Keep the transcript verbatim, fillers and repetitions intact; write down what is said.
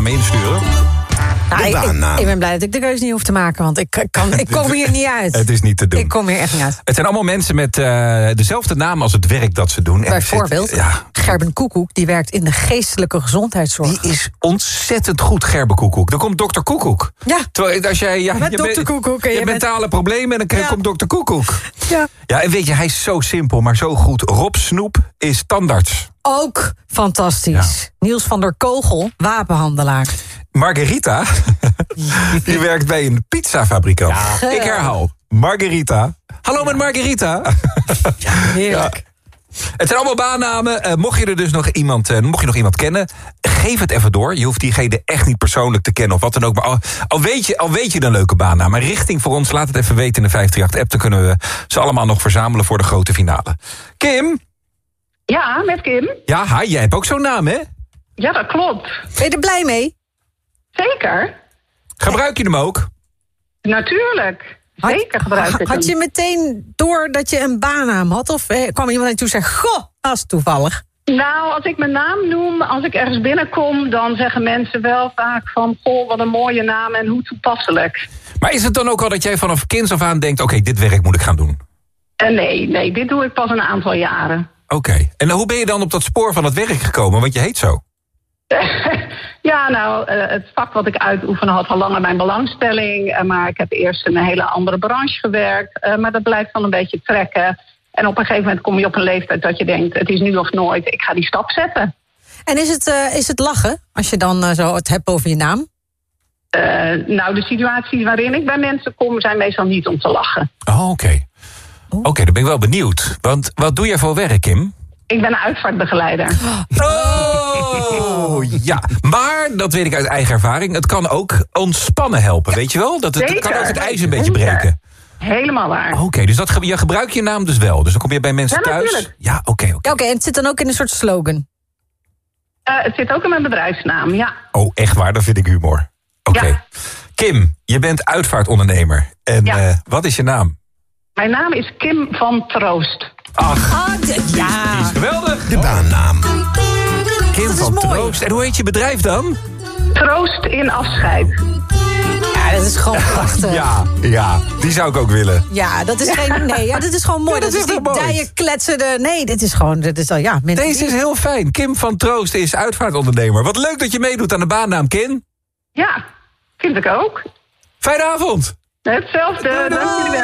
me insturen. Nou, ik, ik, ik ben blij dat ik de keuze niet hoef te maken, want ik, kan, ik kom hier niet uit. Het is niet te doen. Ik kom hier echt niet uit. Het zijn allemaal mensen met uh, dezelfde naam als het werk dat ze doen. Bijvoorbeeld, zit, ja. Gerben Koekoek, die werkt in de geestelijke gezondheidszorg. Die is ontzettend goed, Gerben Koekoek. Dan komt dokter Koekoek. Ja, Terwijl, als jij, ja met je dokter Koekoek. Je, je hebt mentale problemen en dan ja. komt dokter Koekoek. Ja. Ja, en weet je, hij is zo simpel, maar zo goed. Rob Snoep is tandarts. Ook fantastisch. Ja. Niels van der Kogel, wapenhandelaar. Margarita, die werkt bij een pizzafabrikant. Ja. Ik herhaal, Margarita. Hallo met Margarita. Ja, heerlijk. Ja. Het zijn allemaal baannamen. Uh, mocht je er dus nog iemand, uh, mocht je nog iemand kennen, geef het even door. Je hoeft diegene echt niet persoonlijk te kennen of wat dan ook. Maar al, al, weet, je, al weet je een leuke baannaam, maar richting voor ons, laat het even weten in de vijf drie acht app. Dan kunnen we ze allemaal nog verzamelen voor de grote finale. Kim? Ja, met Kim. Ja, hi, jij hebt ook zo'n naam, hè? Ja, dat klopt. Ben je er blij mee? Zeker. Gebruik je hem ook? Natuurlijk. Zeker gebruik ik hem. Had je meteen door dat je een baannaam had? Of eh, kwam iemand naartoe en zei, goh, dat is toevallig? Nou, als ik mijn naam noem, als ik ergens binnenkom, dan zeggen mensen wel vaak van, goh, wat een mooie naam en hoe toepasselijk. Maar is het dan ook al dat jij vanaf kinds af aan denkt, oké, okay, dit werk moet ik gaan doen? Uh, nee, nee, dit doe ik pas een aantal jaren. Oké. Okay. En hoe ben je dan op dat spoor van het werk gekomen? Want je heet zo. Ja, nou, uh, het vak wat ik uitoefen had al langer mijn belangstelling. Uh, maar ik heb eerst in een hele andere branche gewerkt. Uh, maar dat blijft dan een beetje trekken. En op een gegeven moment kom je op een leeftijd dat je denkt, het is nu of nooit, ik ga die stap zetten. En is het, uh, is het lachen als je dan uh, zo het hebt over je naam? Uh, nou, de situaties waarin ik bij mensen kom zijn meestal niet om te lachen. Oh, oké. Okay. Oké, okay, dan ben ik wel benieuwd. Want wat doe jij voor werk, Kim? Ik ben een uitvaartbegeleider. Oh, ja. Maar, dat weet ik uit eigen ervaring, het kan ook ontspannen helpen, weet je wel? Dat het, het kan ook het ijs een beetje breken. Helemaal waar. Oké, okay, dus dat, je gebruikt je naam dus wel. Dus dan kom je bij mensen ja, thuis. Natuurlijk. Ja, oké. Okay, okay. Oké, okay, en het zit dan ook in een soort slogan? Uh, het zit ook in mijn bedrijfsnaam, ja. Oh, echt waar? Dat vind ik humor. Oké. Okay. Ja. Kim, je bent uitvaartondernemer. En ja. uh, wat is je naam? Mijn naam is Kim van Troost. Ach, ah, d- ja. Die is geweldig. De baannaam. Kim van Troost. En hoe heet je bedrijf dan? Troost in afscheid. Ja, dat is gewoon prachtig. Ja, ja, die zou ik ook willen. Ja, dat is geen. Nee, ja, dat is gewoon mooi. Ja, dat, dat is die dijen kletsende. Nee, dit is gewoon. Dit is al, ja, Deze is niet. Heel fijn. Kim van Troost is uitvaartondernemer. Wat leuk dat je meedoet aan de baannaam, Kim. Ja, vind ik ook. Fijne avond. Hetzelfde. Dank jullie wel.